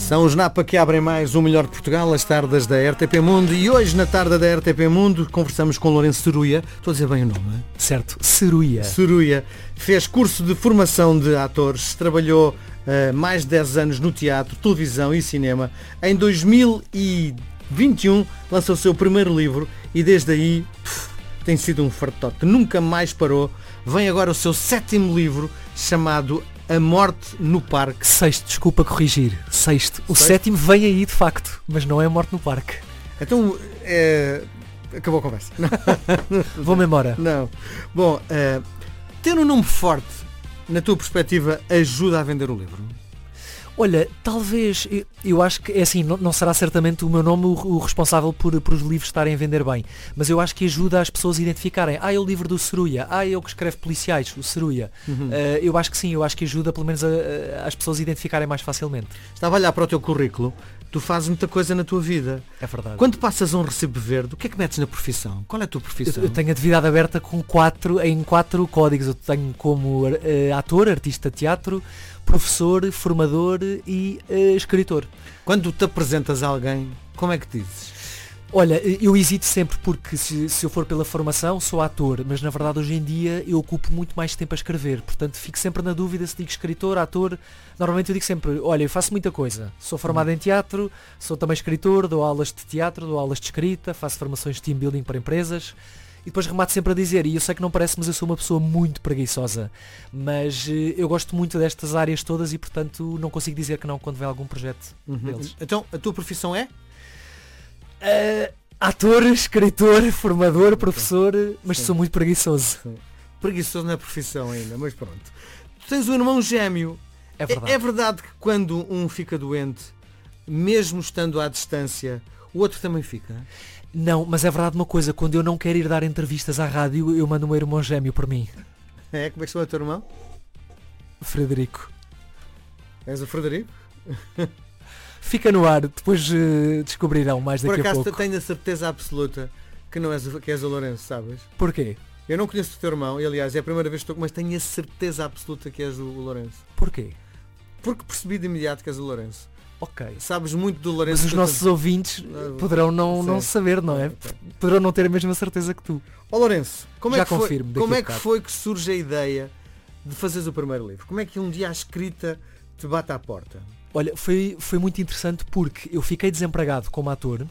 São os Napa que abrem mais o melhor de Portugal, as tardes da RTP Mundo, e hoje na tarde da RTP Mundo conversamos com Lourenço Seruia. Estou a dizer bem o nome, não é? Certo, Seruia. Seruia. Fez curso de formação de atores, trabalhou mais de 10 anos no teatro, televisão e cinema. Em 2021 lançou o seu primeiro livro e desde aí tem sido um fartote. Nunca mais parou. Vem agora o seu 7º livro chamado A Morte no Parque. 6º, desculpa corrigir. 6º. O 7º vem aí de facto, mas não é A Morte no Parque. Então, acabou a conversa. Vou-me embora. Não. Bom, ter um nome forte, na tua perspectiva, ajuda a vender o livro? Olha, talvez, eu acho que é assim, não será certamente o meu nome o responsável por os livros estarem a vender bem, mas eu acho que ajuda as pessoas a identificarem, é o livro do Seruia, é o que escreve policiais, o Seruia. Eu acho que sim, eu acho que ajuda pelo menos as pessoas a identificarem mais facilmente. Estava a olhar para o teu currículo, tu fazes muita coisa na tua vida. É verdade. Quando passas um recibo verde, o que é que metes na profissão? Qual é a tua profissão? Eu tenho atividade aberta em 4 códigos. Eu tenho como ator, artista de teatro, professor, formador e escritor. Quando te apresentas a alguém, como é que dizes? Olha, eu hesito sempre porque se eu for pela formação sou ator, mas na verdade hoje em dia eu ocupo muito mais tempo a escrever, portanto fico sempre na dúvida se digo escritor, ator. Normalmente eu digo sempre, olha, eu faço muita coisa, sou formado em teatro, sou também escritor, dou aulas de teatro, dou aulas de escrita, faço formações de team building para empresas. E depois remato sempre a dizer, e eu sei que não parece, mas eu sou uma pessoa muito preguiçosa, mas eu gosto muito destas áreas todas e portanto não consigo dizer que não quando vem algum projeto deles. Então a tua profissão é? Ator, escritor, formador, professor, mas sou muito preguiçoso. Sim. Preguiçoso na profissão ainda, mas pronto. Tu tens um irmão gêmeo. É verdade. É verdade que quando um fica doente, mesmo estando à distância, o outro também fica? Não, mas é verdade uma coisa, quando eu não quero ir dar entrevistas à rádio, eu mando o meu irmão gêmeo por mim. É? Como é que chama o teu irmão? Frederico. És o Frederico? Fica no ar, depois descobrirão mais daqui a pouco. Por acaso tenho a certeza absoluta que não és, que és o Lourenço, sabes? Porquê? Eu não conheço o teu irmão, e aliás é a primeira vez que estou, mas tenho a certeza absoluta que és o Lourenço. Porquê? Porque percebi de imediato que és o Lourenço. Ok. Sabes muito do Lourenço. Mas os nossos ouvintes poderão não saber, não é? Poderão não ter a mesma certeza que tu. Ó Lourenço, como Já é que confirmo, foi que surge a ideia de fazeres o primeiro livro? Como é que um dia a escrita te bate à porta? Olha, foi muito interessante porque eu fiquei desempregado como ator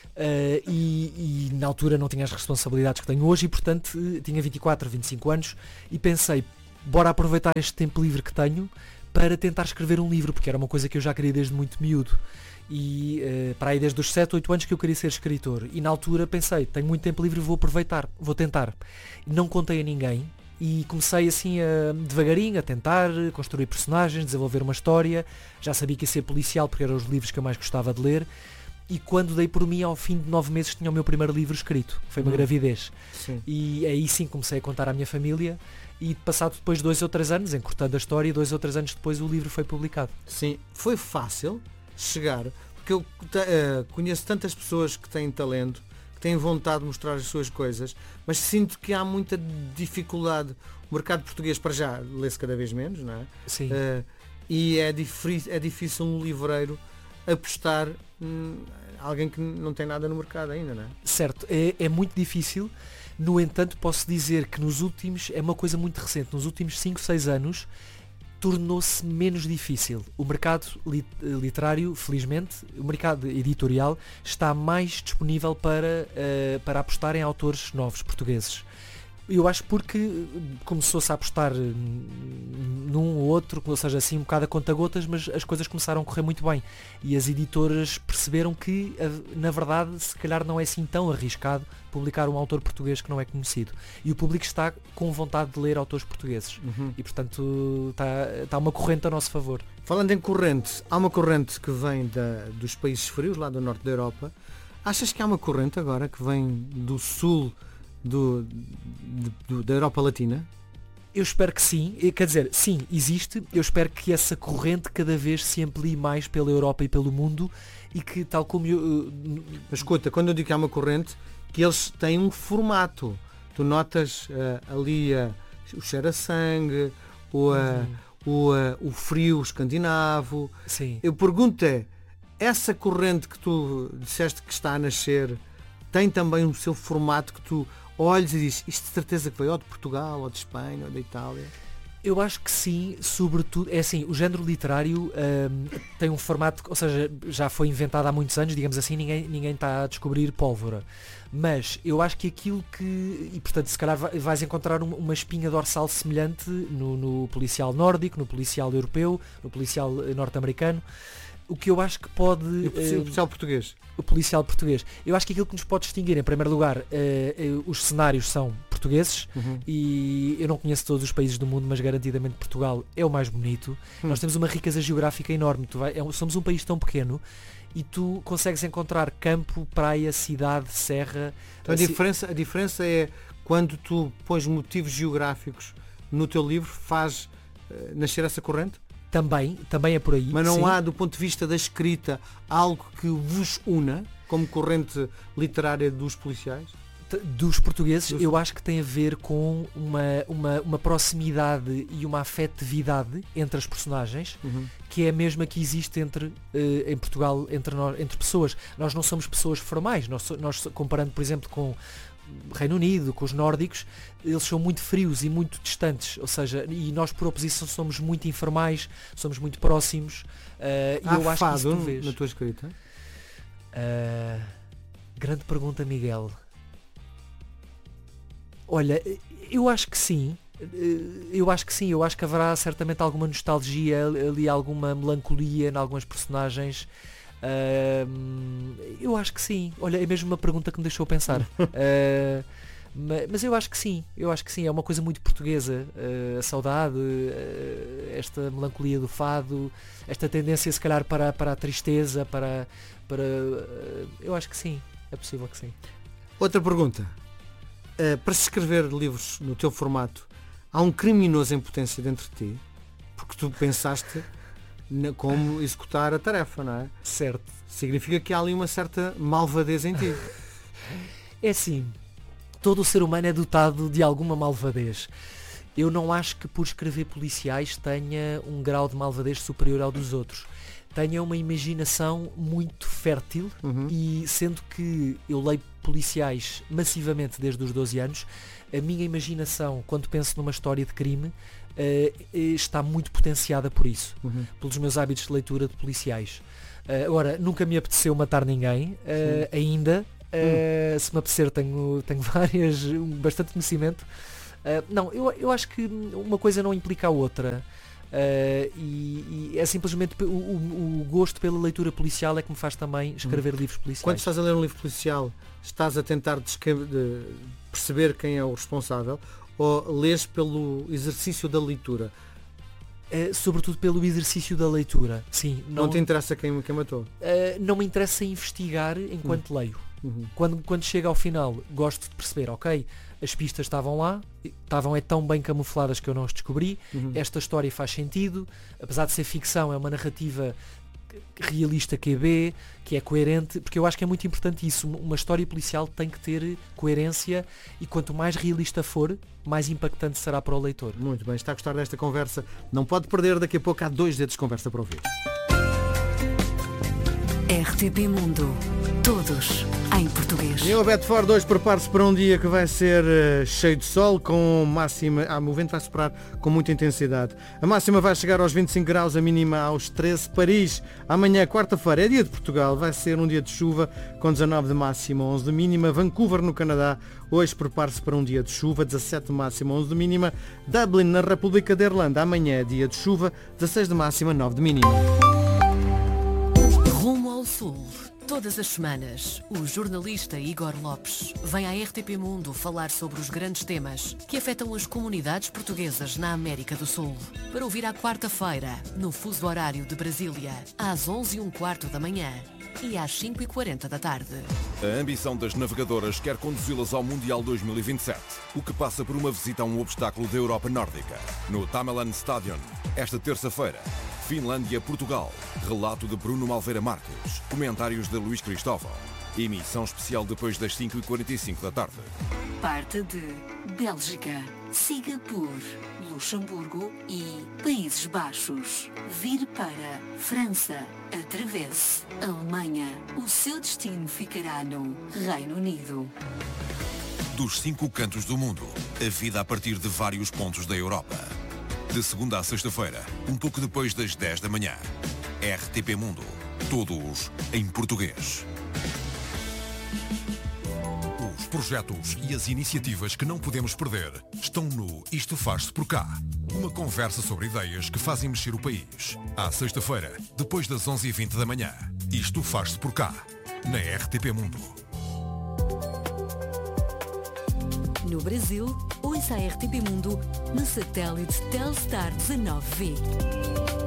e na altura não tinha as responsabilidades que tenho hoje e portanto tinha 24, 25 anos e pensei, bora aproveitar este tempo livre que tenho para tentar escrever um livro, porque era uma coisa que eu já queria desde muito miúdo e para aí desde os 7, 8 anos que eu queria ser escritor e na altura pensei, tenho muito tempo livre e vou aproveitar, vou tentar. Não contei a ninguém e comecei assim devagarinho a tentar construir personagens, desenvolver uma história, já sabia que ia ser policial porque eram os livros que eu mais gostava de ler e quando dei por mim ao fim de 9 meses tinha o meu primeiro livro escrito, foi uma gravidez. Sim. E aí sim comecei a contar à minha família e passado depois 2 ou 3 anos, encurtando a história, 2 ou 3 anos depois o livro foi publicado. Sim, foi fácil chegar, porque eu conheço tantas pessoas que têm talento, que têm vontade de mostrar as suas coisas, mas sinto que há muita dificuldade. O mercado português para já lê-se cada vez menos, não é? Sim. E é difícil um livreiro apostar alguém que não tem nada no mercado ainda, não é? Certo, é muito difícil. No entanto, posso dizer que é uma coisa muito recente, nos últimos 5, 6 anos, tornou-se menos difícil. O mercado literário, felizmente, o mercado editorial, está mais disponível para apostar em autores novos, portugueses. Eu acho porque começou-se a apostar num ou outro, ou seja, assim um bocado a conta-gotas, mas as coisas começaram a correr muito bem. E as editoras perceberam que, na verdade, se calhar não é assim tão arriscado publicar um autor português que não é conhecido. E o público está com vontade de ler autores portugueses. E, portanto, está uma corrente a nosso favor. Falando em corrente, há uma corrente que vem dos países frios, lá do norte da Europa. Achas que há uma corrente agora que vem do sul da Europa Latina? Eu espero que sim, quer dizer, sim, existe. Eu espero que essa corrente cada vez se amplie mais pela Europa e pelo mundo e que tal como Mas escuta, quando eu digo que há uma corrente, que eles têm um formato. Tu notas ali o cheiro a sangue, o frio escandinavo. Sim. Eu pergunto essa corrente que tu disseste que está a nascer tem também o seu formato que tu olhes e dizes, isto de certeza que veio ou de Portugal, ou de Espanha, ou da Itália? Eu acho que sim, sobretudo, é assim, o género literário tem um formato, ou seja, já foi inventado há muitos anos, digamos assim, ninguém está a descobrir pólvora. Mas eu acho que aquilo que, e portanto se calhar vais encontrar uma espinha dorsal semelhante no policial nórdico, no policial europeu, no policial norte-americano. O que eu acho que pode... E o policial português? O policial português. Eu acho que aquilo que nos pode distinguir, em primeiro lugar, os cenários são portugueses, e eu não conheço todos os países do mundo, mas garantidamente Portugal é o mais bonito. Nós temos uma riqueza geográfica enorme. Somos um país tão pequeno e tu consegues encontrar campo, praia, cidade, serra. Então a diferença é quando tu pões motivos geográficos no teu livro, faz nascer essa corrente? Também é por aí. Mas não sim. há, do ponto de vista da escrita, algo que vos una como corrente literária dos policiais? Dos portugueses, eu acho que tem a ver com uma proximidade e uma afetividade entre as personagens, que é a mesma que existe em Portugal entre pessoas. Nós não somos pessoas formais, nós comparando, por exemplo, com Reino Unido, com os nórdicos, eles são muito frios e muito distantes, ou seja, e nós por oposição somos muito informais, somos muito próximos. Há eu acho fado que isso tu vês. na tua escrita? Grande pergunta, Miguel. Olha, eu acho que sim. Eu acho que haverá certamente alguma nostalgia ali, alguma melancolia em algumas personagens. Eu acho que sim. Olha, é mesmo uma pergunta que me deixou pensar. Mas eu acho que sim. É uma coisa muito portuguesa. A saudade, esta melancolia do fado, esta tendência se calhar para a tristeza, eu acho que sim. É possível que sim. Outra pergunta. Para se escrever livros no teu formato, há um criminoso em potência dentro de ti? Porque tu pensaste como executar a tarefa, não é? Certo. Significa que há ali uma certa malvadez em ti. É assim, todo o ser humano é dotado de alguma malvadez. Eu não acho que por escrever policiais tenha um grau de malvadez superior ao dos outros. Tenha uma imaginação muito fértil, e sendo que eu leio policiais massivamente desde os 12 anos, a minha imaginação, quando penso numa história de crime, está muito potenciada por isso, pelos meus hábitos de leitura de policiais. Agora, nunca me apeteceu matar ninguém, ainda. Se me apetecer, tenho várias, bastante conhecimento. Não, eu acho que uma coisa não implica a outra. E é simplesmente o gosto pela leitura policial é que me faz também escrever livros policiais. Quando estás a ler um livro policial, estás a tentar perceber quem é o responsável, ou lês pelo exercício da leitura? Sobretudo pelo exercício da leitura, sim. Não te interessa quem matou? Não me interessa investigar enquanto leio. Quando chega ao final, gosto de perceber, ok, as pistas estavam lá, estavam tão bem camufladas que eu não as descobri, esta história faz sentido, apesar de ser ficção, é uma narrativa realista QB, que é coerente, porque eu acho que é muito importante isso. Uma história policial tem que ter coerência, e quanto mais realista for, mais impactante será para o leitor. Muito bem, está a gostar desta conversa? Não pode perder, daqui a pouco há 2 dedos de conversa para ouvir. RTP Mundo. Todos em português. E o Betford hoje prepare-se para um dia que vai ser cheio de sol, com máxima... o vento vai soprar com muita intensidade. A máxima vai chegar aos 25 graus, a mínima aos 13. Paris, amanhã, quarta-feira, é dia de Portugal, vai ser um dia de chuva, com 19 de máxima, 11 de mínima. Vancouver, no Canadá, hoje prepare-se para um dia de chuva, 17 de máxima, 11 de mínima. Dublin, na República da Irlanda, amanhã é dia de chuva, 16 de máxima, 9 de mínima. Rumo ao Sul. Todas as semanas, o jornalista Igor Lopes vem à RTP Mundo falar sobre os grandes temas que afetam as comunidades portuguesas na América do Sul. Para ouvir à quarta-feira, no fuso horário de Brasília, às 11h15 da manhã e às 5h40 da tarde. A ambição das navegadoras quer conduzi-las ao Mundial 2027, o que passa por uma visita a um obstáculo da Europa Nórdica, no Tamelan Stadion, esta terça-feira. Finlândia-Portugal. Relato de Bruno Malveira Marques. Comentários de Luís Cristóvão. Emissão especial depois das 5h45 da tarde. Parte de Bélgica, siga por Luxemburgo e Países Baixos. Vire para França, atravesse Alemanha. O seu destino ficará no Reino Unido. Dos 5 cantos do mundo, a vida a partir de vários pontos da Europa. De segunda a sexta-feira, um pouco depois das 10 da manhã. RTP Mundo. Todos em português. Os projetos e as iniciativas que não podemos perder estão no Isto Faz-se por Cá. Uma conversa sobre ideias que fazem mexer o país. À sexta-feira, depois das 11h20 da manhã. Isto Faz-se por Cá, na RTP Mundo. No Brasil, ouça a RTP Mundo no satélite Telstar 19V.